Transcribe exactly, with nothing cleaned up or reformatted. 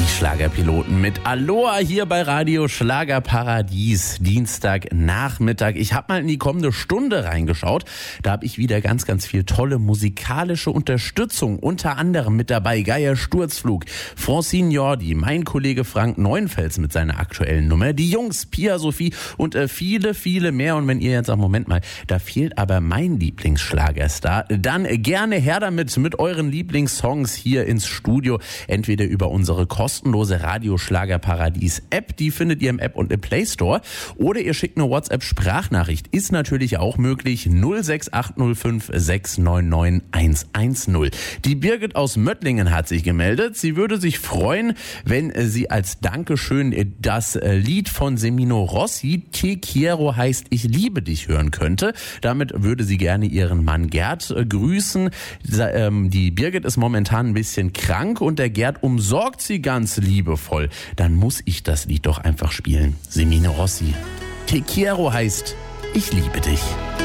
Die Schlagerpiloten mit Aloha hier bei Radio Schlagerparadies, Dienstagnachmittag. Ich habe mal in die kommende Stunde reingeschaut. Da habe ich wieder ganz, ganz viel tolle musikalische Unterstützung. Unter anderem mit dabei Geier Sturzflug, Francine Jordi, mein Kollege Frank Neuenfels mit seiner aktuellen Nummer, die Jungs, Pia Sophie und äh, viele, viele mehr. Und wenn ihr jetzt sagt, Moment mal, da fehlt aber mein Lieblingsschlagerstar, dann gerne her damit mit euren Lieblingssongs hier ins Studio. Entweder über unsere kostenlose Radio Schlagerparadies App, die findet ihr im App und im Play Store, oder ihr schickt eine WhatsApp-Sprachnachricht, ist natürlich auch möglich, null sechs acht null fünf sechs neun neun eins eins null. Die Birgit aus Möttlingen hat sich gemeldet. Sie würde sich freuen, wenn sie als Dankeschön das Lied von Semino Rossi, Te Quiero heißt Ich liebe dich, hören könnte. Damit würde sie gerne ihren Mann Gerd grüßen. Die Birgit ist momentan ein bisschen krank und der Gerd umsorgt sie ganz liebevoll. Dann muss ich das Lied doch einfach spielen. Semino Rossi. Te Quiero heißt Ich liebe dich.